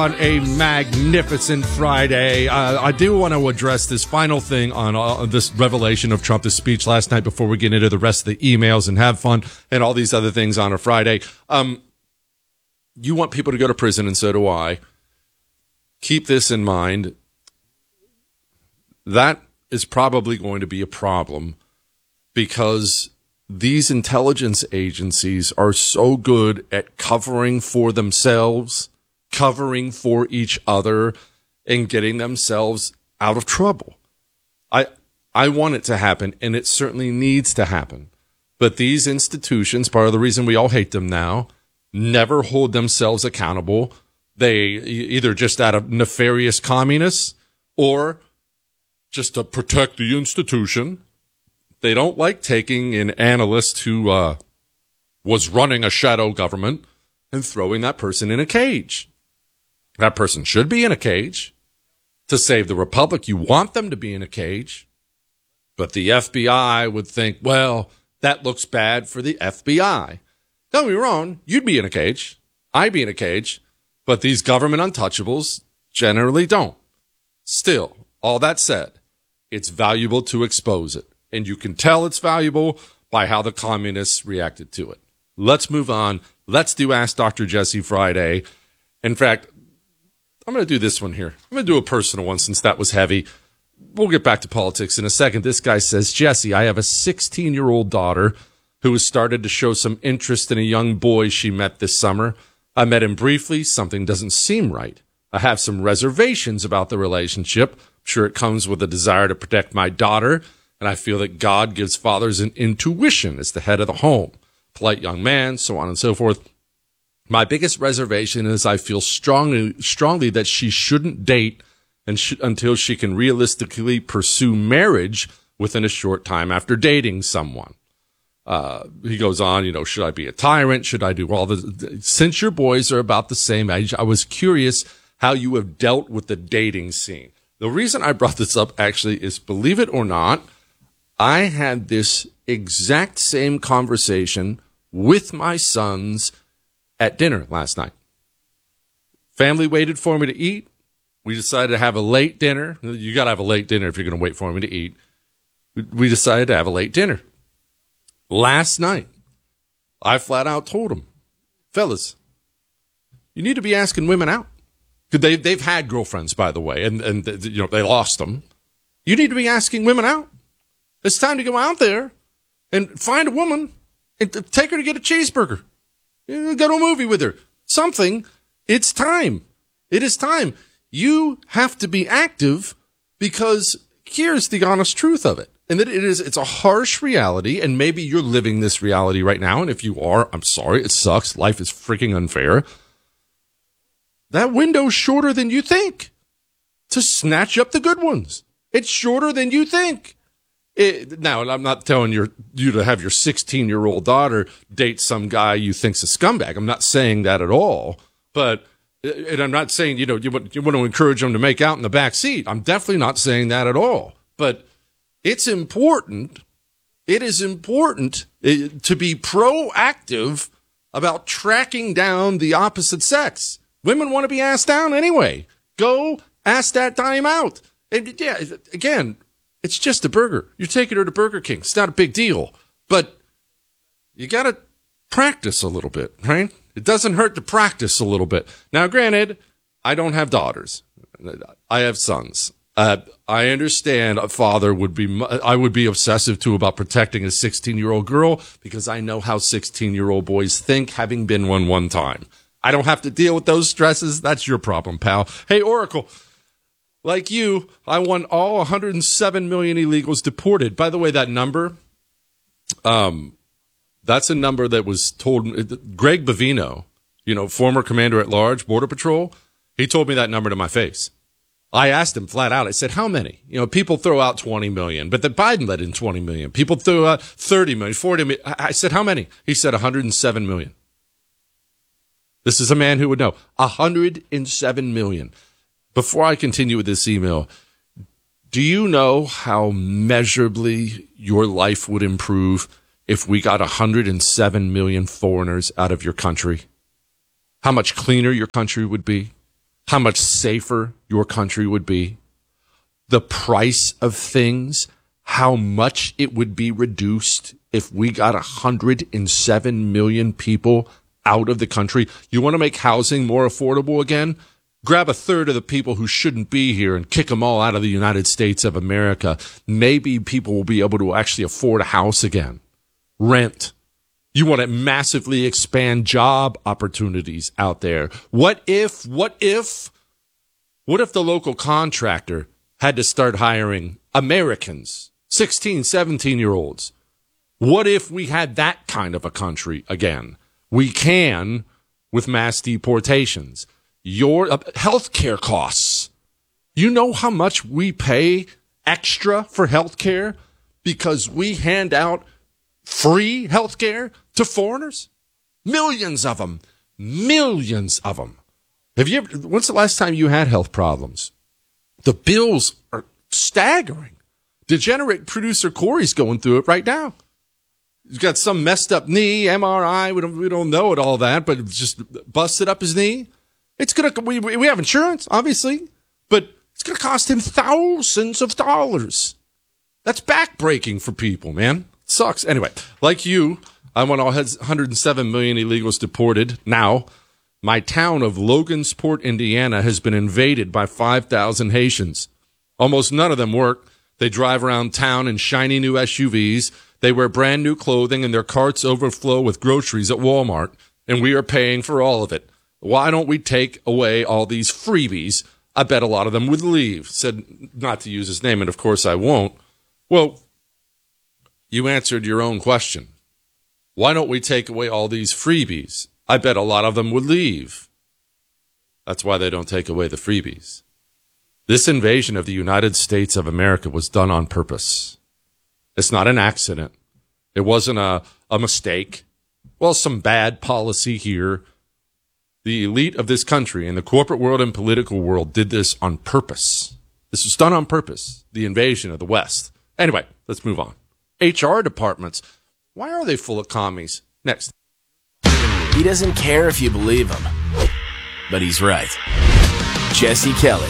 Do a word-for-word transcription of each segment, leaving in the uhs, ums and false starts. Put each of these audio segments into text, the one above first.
on a magnificent Friday. Uh, I do want to address this final thing on uh, this revelation of Trump's speech last night before we get into the rest of the emails and have fun and all these other things on a Friday. Um, you want people to go to prison, and so do I. Keep this in mind. That is probably going to be a problem because these intelligence agencies are so good at covering for themselves, covering for each other, and getting themselves out of trouble. I I want it to happen, and it certainly needs to happen. But these institutions, part of the reason we all hate them now, never hold themselves accountable. They either just out of nefarious communists or just to protect the institution. They don't like taking an analyst who uh, was running a shadow government and throwing that person in a cage. That person should be in a cage. To save the republic, you want them to be in a cage. But the F B I would think, well, that looks bad for the F B I. Don't be wrong, you'd be in a cage. I'd be in a cage. But these government untouchables generally don't. Still, all that said, it's valuable to expose it. And you can tell it's valuable by how the communists reacted to it. Let's move on. Let's do Ask Doctor Jesse Friday. In fact, I'm going to do this one here. I'm going to do a personal one since that was heavy. We'll get back to politics in a second. This guy says, Jesse, I have a sixteen-year-old daughter who has started to show some interest in a young boy she met this summer. I met him briefly. Something doesn't seem right. I have some reservations about the relationship. I'm sure it comes with a desire to protect my daughter. And I feel that God gives fathers an intuition as the head of the home. Polite young man, so on and so forth. My biggest reservation is I feel strongly, strongly that she shouldn't date and sh- until she can realistically pursue marriage within a short time after dating someone. Uh, he goes on, you know, should I be a tyrant? Should I do all the... Since your boys are about the same age, I was curious how you have dealt with the dating scene. The reason I brought this up actually is, believe it or not, I had this exact same conversation with my sons at dinner last night. Family waited for me to eat. We decided to have a late dinner. You got to have a late dinner if you're going to wait for me to eat. We decided to have a late dinner. Last night, I flat out told them, fellas, you need to be asking women out. Because they, they've had girlfriends, by the way, and, and you know they lost them. You need to be asking women out. It's time to go out there and find a woman and take her to get a cheeseburger. Go to a movie with her. Something. It's time. It is time. You have to be active because here's the honest truth of it. And that it is, it's a harsh reality, and maybe you're living this reality right now. And if you are, I'm sorry, it sucks. Life is freaking unfair. That window's shorter than you think to snatch up the good ones. It's shorter than you think. It, now, I'm not telling your, you to have your sixteen-year-old daughter date some guy you think's a scumbag. I'm not saying that at all. But, and I'm not saying, you know, you want, you want to encourage them to make out in the back seat. I'm definitely not saying that at all. But it's important, it is important to be proactive about tracking down the opposite sex. Women want to be asked down anyway. Go ask that dime out. And yeah, again, it's just a burger. You're taking her to Burger King. It's not a big deal. But you got to practice a little bit, right? It doesn't hurt to practice a little bit. Now, granted, I don't have daughters. I have sons. Uh, I understand a father would be, I would be obsessive too about protecting a sixteen-year-old girl because I know how sixteen-year-old boys think, having been one one time. I don't have to deal with those stresses. That's your problem, pal. Hey, Oracle. Like you, I want all one hundred seven million illegals deported. By the way, that number, um, that's a number that was told, Greg Bavino, you know, former commander at large, Border Patrol, he told me that number to my face. I asked him flat out, I said, how many? You know, people throw out twenty million, but then Biden let in twenty million. People threw out thirty million, forty million. I said, how many? He said one hundred seven million. This is a man who would know. one hundred seven million. Before I continue with this email, do you know how measurably your life would improve if we got one hundred seven million foreigners out of your country? How much cleaner your country would be? how much safer your country would be? The price of things, how much it would be reduced if we got one hundred seven million people out of the country. You want to make housing more affordable again? Grab a third of the people who shouldn't be here and kick them all out of the United States of America. Maybe people will be able to actually afford a house again. Rent. You want to massively expand job opportunities out there. What if, what if, what if the local contractor had to start hiring Americans, sixteen, seventeen-year-olds? What if we had that kind of a country again? We can with mass deportations. Your uh, health care costs. You know how much we pay extra for health care because we hand out free health care to foreigners? Millions of them. Millions of them. Have you ever, when's the last time you had health problems? The bills are staggering. Degenerate producer Corey's going through it right now. He's got some messed up knee, M R I. We don't, we don't know it, all that, but it's just busted up his knee. It's going to, we, we have insurance, obviously, but it's going to cost him thousands of dollars. That's backbreaking for people, man. It sucks. Anyway, like you, I want all one hundred seven million illegals deported. Now, my town of Logansport, Indiana, has been invaded by five thousand Haitians. Almost none of them work. They drive around town in shiny new S U Vs. They wear brand new clothing, and their carts overflow with groceries at Walmart, and we are paying for all of it. Why don't we take away all these freebies? I bet a lot of them would leave. Said not to use his name, and of course I won't. Well, you answered your own question. Why don't we take away all these freebies? I bet a lot of them would leave. That's why they don't take away the freebies. This invasion of the United States of America was done on purpose. It's not an accident. It wasn't a, a mistake. Well, some bad policy here. The elite of this country and the corporate world and political world did this on purpose. This was done on purpose, the invasion of the West. Anyway, let's move on. H R departments. Why are they full of commies? Next. He doesn't care if you believe him, but he's right. Jesse Kelly.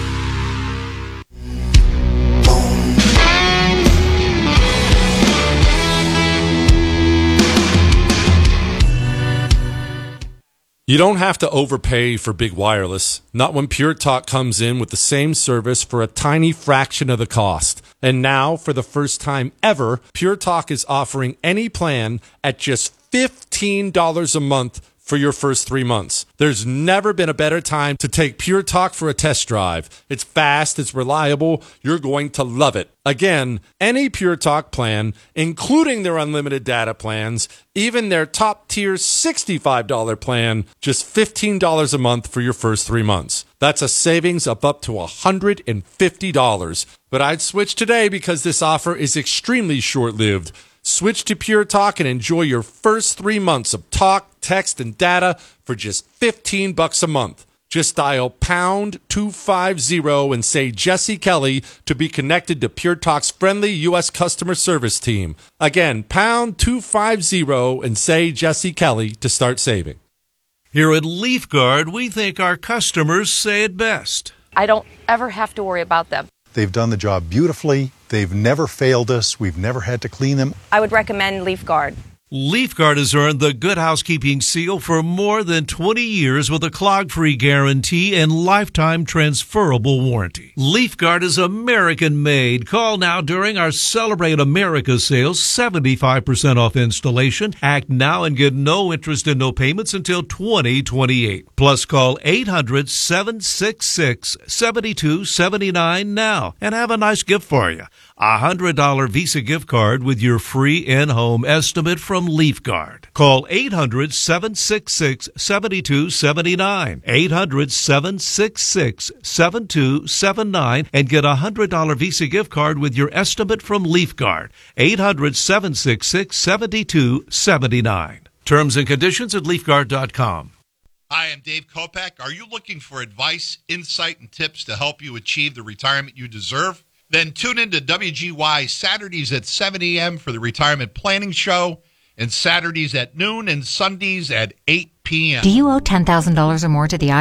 You don't have to overpay for big wireless, not when Pure Talk comes in with the same service for a tiny fraction of the cost. And now, for the first time ever, Pure Talk is offering any plan at just fifteen dollars a month for your first three months. There's never been a better time to take Pure Talk for a test drive. It's fast, it's reliable, you're going to love it. Again, any Pure Talk plan, including their unlimited data plans, even their top-tier sixty-five dollars plan, just fifteen dollars a month for your first three months. That's a savings of up to one hundred fifty dollars. But I'd switch today because this offer is extremely short-lived. Switch to Pure Talk and enjoy your first three months of talk, text, and data for just fifteen bucks a month. Just dial pound two fifty and say Jesse Kelly to be connected to Pure Talk's friendly U S customer service team. Again, pound two fifty and say Jesse Kelly to start saving. Here at LeafGuard, we think our customers say it best. I don't ever have to worry about them. They've done the job beautifully. They've never failed us. We've never had to clean them. I would recommend LeafGuard. LeafGuard has earned the Good Housekeeping seal for more than twenty years with a clog-free guarantee and lifetime transferable warranty. LeafGuard is American-made. Call now during our Celebrate America sales, seventy-five percent off installation. Act now and get no interest and no payments until twenty twenty-eight. Plus, call eight hundred, seven six six, seven two seven nine now and have a nice gift for you. A one hundred dollars Visa gift card with your free in-home estimate from LeafGuard. Call eight hundred, seven six six, seven two seven nine. eight hundred, seven six six, seven two seven nine and get a one hundred dollars Visa gift card with your estimate from LeafGuard. eight hundred, seven six six, seven two seven nine. Terms and conditions at leafguard dot com. Hi, I'm Dave Kopak. Are you looking for advice, insight, and tips to help you achieve the retirement you deserve? Then tune in to W G Y Saturdays at seven a.m. for the Retirement Planning Show, and Saturdays at noon and Sundays at eight p.m. Do you owe ten thousand dollars or more to the I